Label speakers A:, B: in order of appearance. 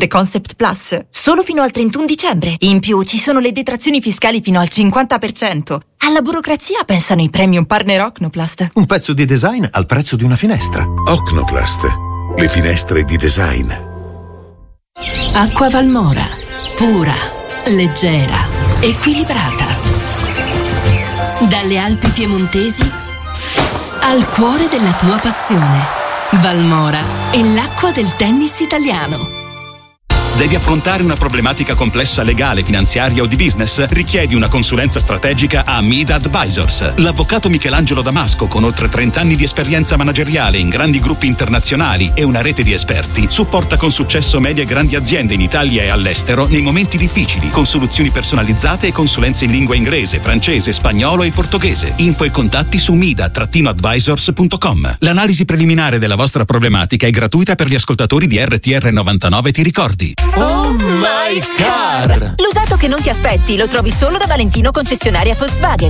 A: Finestre Concept Plus, solo fino al 31 dicembre. In più ci sono le detrazioni fiscali fino al 50%. Alla burocrazia pensano i premium partner Ocnoplast.
B: Un pezzo di design al prezzo di una finestra.
C: Ocnoplast, le finestre di design.
D: Acqua Valmora, pura, leggera, equilibrata. Dalle Alpi piemontesi al cuore della tua passione. Valmora è l'acqua del tennis italiano.
E: Devi affrontare una problematica complessa legale, finanziaria o di business? Richiedi una consulenza strategica a Mida Advisors. L'avvocato Michelangelo Damasco, con oltre 30 anni di esperienza manageriale in grandi gruppi internazionali e una rete di esperti, supporta con successo medie e grandi aziende in Italia e all'estero nei momenti difficili, con soluzioni personalizzate e consulenze in lingua inglese, francese, spagnolo e portoghese. Info e contatti su mida-advisors.com. L'analisi preliminare della vostra problematica è gratuita per gli ascoltatori di RTR 99, ti ricordi?
F: Oh my car!
G: L'usato che non ti aspetti lo trovi solo da Valentino concessionaria Volkswagen.